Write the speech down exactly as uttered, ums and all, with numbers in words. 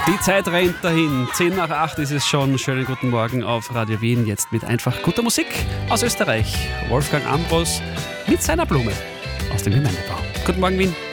Die Zeit rennt dahin. zehn nach acht ist es schon. Schönen guten Morgen auf Radio Wien. Jetzt mit einfach guter Musik aus Österreich. Wolfgang Ambros mit seiner Blume aus dem Gemeindebau. Guten Morgen, Wien.